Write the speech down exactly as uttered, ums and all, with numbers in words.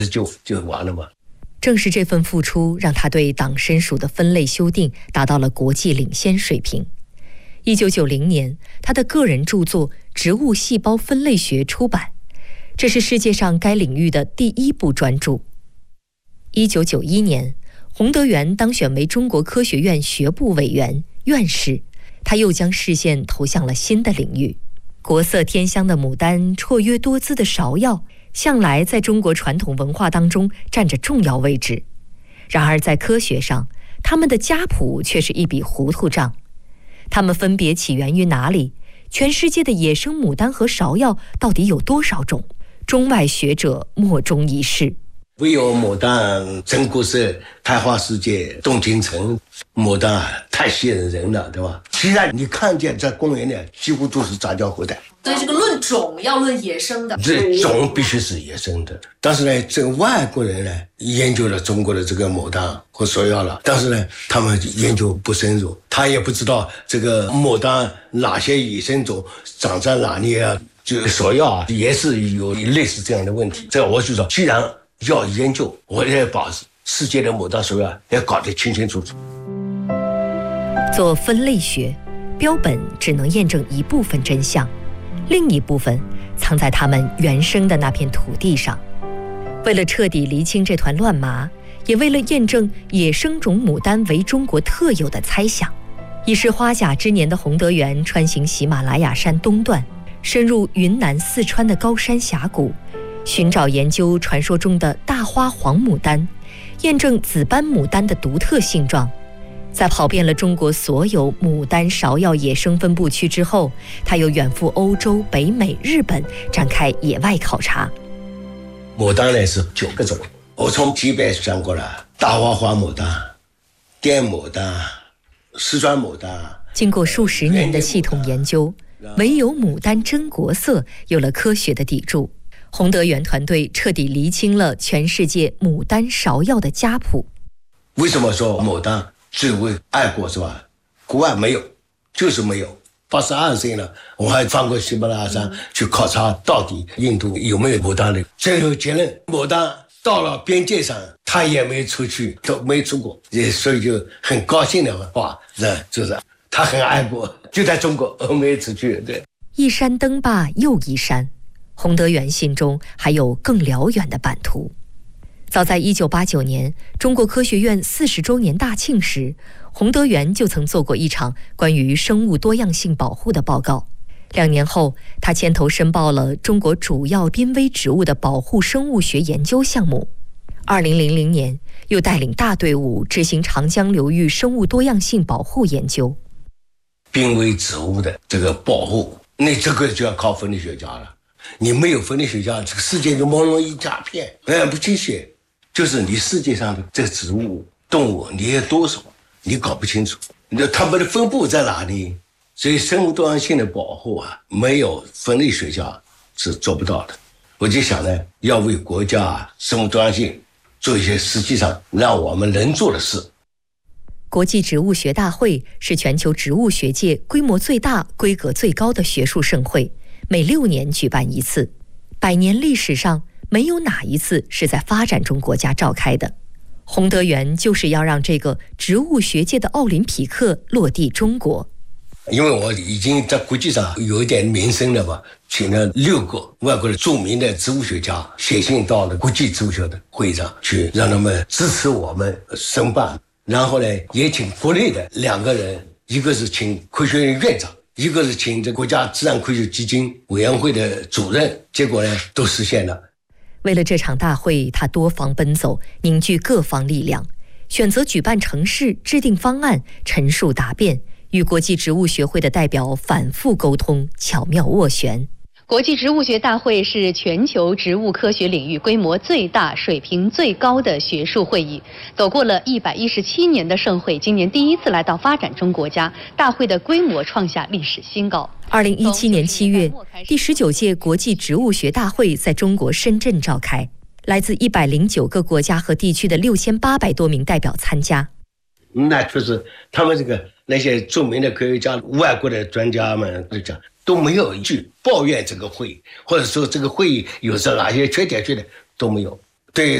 就就完了嘛。 正是这份付出，让他对党参属的分类修订达到了国际领先水平。一九九零年，他的个人著作《植物细胞分类学》出版，这是世界上该领域的第一部专著。一九九一年，洪德元当选为中国科学院学部委员、院士，他又将视线投向了新的领域。国色天香的牡丹，绰约多姿的芍药，向来在中国传统文化当中占着重要位置。然而在科学上，它们的家谱却是一笔糊涂账。它们分别起源于哪里？全世界的野生牡丹和芍药到底有多少种？中外学者莫衷一是。 唯有牡丹真国色，开花世界动京城。牡丹太吸引人了，对吧？既然你看见在公园里几乎都是杂交后代， 所以这个论种要论野生的， 这种必须是野生的。但是呢，这个外国人呢研究了中国的这个牡丹和芍药了，但是呢，他们研究不深入，他也不知道这个牡丹哪些野生种长在哪里啊，就芍药啊也是有类似这样的问题。这我就说，既然要研究，我也把世界的牡丹芍药也搞得清清楚楚。 做分类学，标本只能验证一部分真相，另一部分藏在它们原生的那片土地上。为了彻底厘清这团乱麻，也为了验证野生种牡丹为中国特有的猜想，已是花甲之年的洪德元穿行喜马拉雅山东段，深入云南、四川的高山峡谷，寻找研究传说中的大花黄牡丹，验证紫斑牡丹的独特性状。在跑遍了中国所有牡丹、芍药野生分布区之后，他又远赴欧洲、北美、日本，展开野外考察。 牡丹呢是九个种，我从级别讲过了：大花黄牡丹、滇牡丹、四川牡丹。 经过数十年的系统研究，唯有牡丹真国色有了科学的底柱。洪德元团队彻底厘清了全世界牡丹、芍药的家谱。 为什么说牡丹最为爱国是吧？国外没有，就是没有。八十二岁了，我还翻过喜马拉雅山去考察到底印度有没有牡丹的。最后结论，牡丹到了边界上，他也没出去，都没出过，所以就很高兴的话，这就是他很爱国，就在中国没出去。对， 一山登罢又一山，洪德元心中还有更辽远的版图。早在一九八九年，中国科学院四十周年大庆时，洪德元就曾做过一场关于生物多样性保护的报告。两年后，他牵头申报了中国主要濒危植物的保护生物学研究项目。二零零零年，又带领大队伍执行长江流域生物多样性保护研究。 濒危植物的这个保护，那这个就要靠分类学家了。你没有分类学家，这个世界就朦胧一大片，哎，不清晰。就是你世界上的这植物、动物，你有多少，你搞不清楚，它们的分布在哪里？所以生物多样性的保护啊，没有分类学家是做不到的。我就想呢，要为国家生物多样性做一些实际上让我们能做的事。 国际植物学大会是全球植物学界规模最大、规格最高的学术盛会，每六年举办一次，百年历史上没有哪一次是在发展中国家召开的。洪德元就是要让这个植物学界的奥林匹克落地中国。 因为我已经在国际上有一点名声了吧，请了六个外国的著名的植物学家写信到了国际植物学的会议上去，让他们支持我们申办。然后呢，也请国内的两个人，一个是请科学院院长，一个是请这国家自然科学基金委员会的主任，结果呢都实现了。 为了这场大会，他多方奔走，凝聚各方力量，选择举办城市，制定方案，陈述答辩，与国际植物学会的代表反复沟通，巧妙斡旋。 国际植物学大会是全球植物科学领域规模最大、水平最高的学术会议。走过了一百一十七年的盛会，今年第一次来到发展中国家，大会的规模创下历史新高。 二零一七年七月，第十九届国际植物学大会在中国深圳召开，来自一百零九个国家和地区的六千八百多名代表参加。 那就是他们这个那些著名的科学家、外国的专家们都讲，都没有一句抱怨这个会议，或者说这个会议有着哪些缺点缺点都没有。 对。